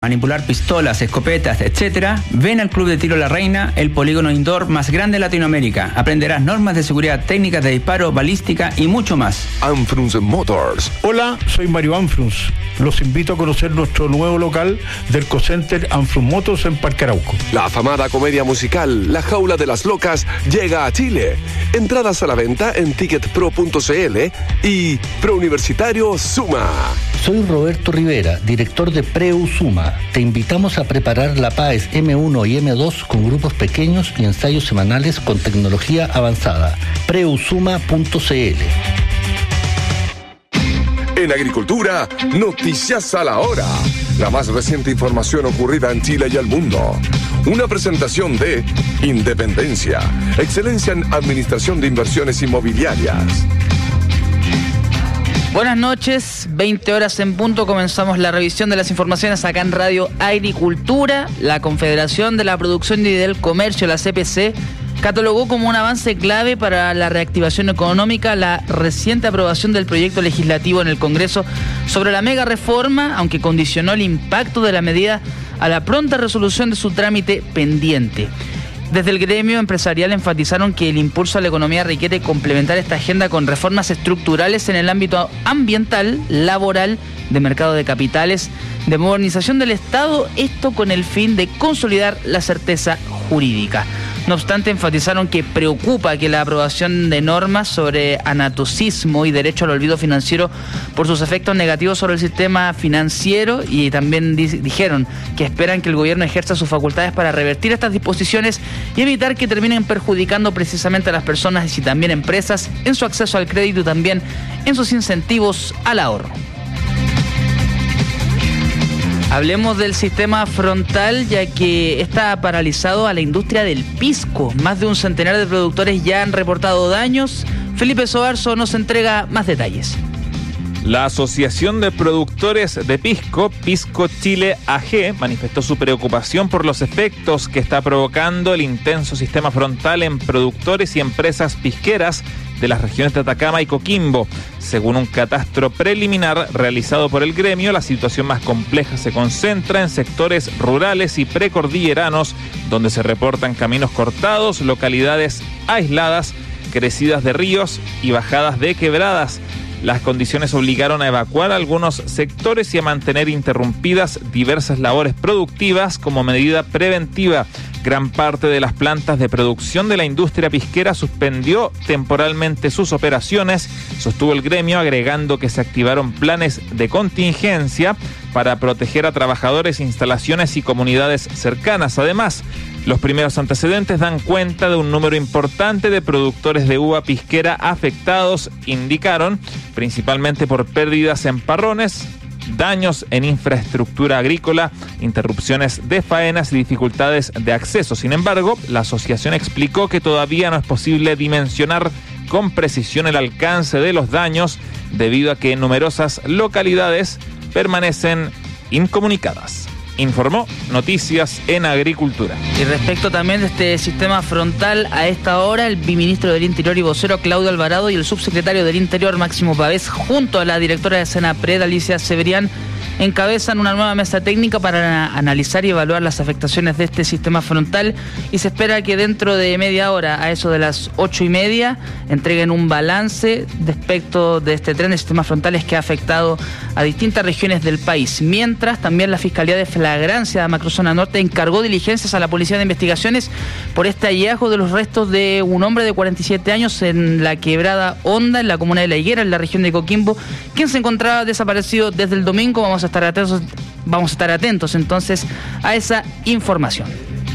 manipular pistolas, escopetas, etc., ven al Club de Tiro La Reina, el polígono indoor más grande de Latinoamérica. Aprenderás normas de seguridad, técnicas de disparo, balística y mucho más. Anfrunz Motors. Hola, soy Mario Anfrunz. Los invito a conocer nuestro nuevo local del Cocenter Anfrunz Motors en Parque Arauco. La afamada comedia musical La Jaula de las Locas llega a Chile. Entradas a la venta en ticketpro.cl y Prouniversitario Suma. Soy Roberto Rivera, director de Preu Suma. Te invitamos a preparar la PAES M1 y M2 con grupos pequeños y ensayos semanales con tecnología avanzada. Preusuma.cl. En agricultura, noticias a la hora. La más reciente información ocurrida en Chile y el mundo. Una presentación de Independencia, excelencia en administración de inversiones inmobiliarias. Buenas noches, 20 horas en punto, comenzamos la revisión de las informaciones acá en Radio Agricultura. La Confederación de la Producción y del Comercio, la CPC, catalogó como un avance clave para la reactivación económica la reciente aprobación del proyecto legislativo en el Congreso sobre la mega reforma, aunque condicionó el impacto de la medida a la pronta resolución de su trámite pendiente. Desde el gremio empresarial enfatizaron que el impulso a la economía requiere complementar esta agenda con reformas estructurales en el ámbito ambiental, laboral, de mercado de capitales, de modernización del Estado, esto con el fin de consolidar la certeza jurídica. No obstante, enfatizaron que preocupa que la aprobación de normas sobre anatocismo y derecho al olvido financiero por sus efectos negativos sobre el sistema financiero, y también dijeron que esperan que el gobierno ejerza sus facultades para revertir estas disposiciones y evitar que terminen perjudicando precisamente a las personas y también empresas en su acceso al crédito y también en sus incentivos al ahorro. Hablemos del sistema frontal, ya que está paralizado a la industria del pisco. Más de un centenar de productores ya han reportado daños. Felipe Soarzo nos entrega más detalles. La Asociación de Productores de Pisco, Pisco Chile AG, manifestó su preocupación por los efectos que está provocando el intenso sistema frontal en productores y empresas pisqueras de las regiones de Atacama y Coquimbo. Según un catastro preliminar realizado por el gremio, la situación más compleja se concentra en sectores rurales y precordilleranos, donde se reportan caminos cortados, localidades aisladas, crecidas de ríos y bajadas de quebradas. Las condiciones obligaron a evacuar algunos sectores y a mantener interrumpidas diversas labores productivas como medida preventiva. Gran parte de las plantas de producción de la industria pisquera suspendió temporalmente sus operaciones, sostuvo el gremio, agregando que se activaron planes de contingencia para proteger a trabajadores, instalaciones y comunidades cercanas. Además, los primeros antecedentes dan cuenta de un número importante de productores de uva pisquera afectados, indicaron, principalmente por pérdidas en parrones, daños en infraestructura agrícola, interrupciones de faenas y dificultades de acceso. Sin embargo, la asociación explicó que todavía no es posible dimensionar con precisión el alcance de los daños debido a que numerosas localidades permanecen incomunicadas. Informó Noticias en Agricultura. Y respecto también de este sistema frontal, a esta hora el viceministro del Interior y vocero Claudio Alvarado y el subsecretario del Interior Máximo Pavés, junto a la directora de Senapred Alicia Severián, encabezan una nueva mesa técnica para analizar y evaluar las afectaciones de este sistema frontal, y se espera que dentro de media hora, a eso de las 8:30, entreguen un balance respecto de este tren de sistemas frontales que ha afectado a distintas regiones del país. Mientras, también la Fiscalía de Flagrancia de Macrozona Norte encargó diligencias a la Policía de Investigaciones por este hallazgo de los restos de un hombre de 47 años en la Quebrada Honda, en la comuna de La Higuera, en la región de Coquimbo, quien se encontraba desaparecido desde el domingo. Vamos a estar atentos entonces a esa información.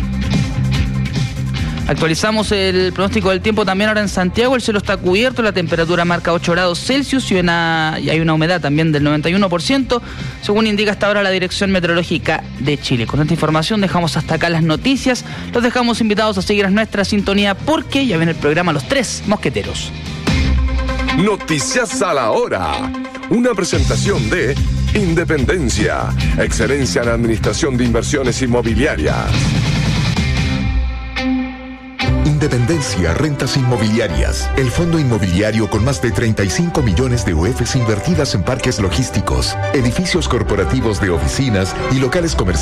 Actualizamos el pronóstico del tiempo también ahora en Santiago. El cielo está cubierto, la temperatura marca 8 grados Celsius y hay una humedad también del 91%, según indica hasta ahora la Dirección Meteorológica de Chile. Con esta información dejamos hasta acá las noticias. Los dejamos invitados a seguir a nuestra sintonía porque ya viene el programa Los Tres Mosqueteros. Noticias a la hora. Una presentación de Independencia, excelencia en administración de inversiones inmobiliarias. Independencia Rentas Inmobiliarias, el fondo inmobiliario con más de 35 millones de UFs invertidas en parques logísticos, edificios corporativos de oficinas y locales comerciales